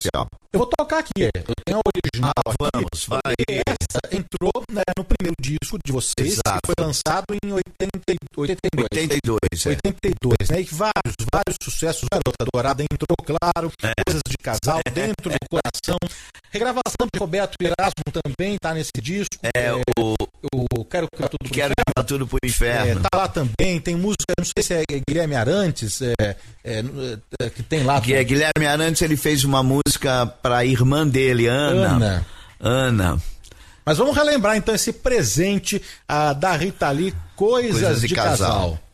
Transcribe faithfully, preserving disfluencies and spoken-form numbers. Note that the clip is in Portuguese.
comercial. Eu vou tocar aqui, eu tenho a original ah, aqui. Vamos, vai. Essa entrou, né, no primeiro disco de vocês, Exato. que foi lançado em oitenta, oitenta e dois. oitenta e dois, é. oitenta e dois, né? E vários, vários sucessos. Garota Dourada entrou, claro, é. Coisas de Casal, Dentro do Coração. Regravação de Roberto Erasmo também tá nesse disco. É, é o... o Quero Que Vá Tudo Pro Quero Que Vá Tudo Pro Inferno. É, tá lá também, tem música, não sei se é Guilherme Arantes, é, é, é, que tem lá. Que é Guilherme Arantes, ele fez uma música pra irmã dele, Ana. Ana. Ana. Mas vamos relembrar então esse presente ah, da Rita Lee, Coisas, Coisas de, de Casal. casal.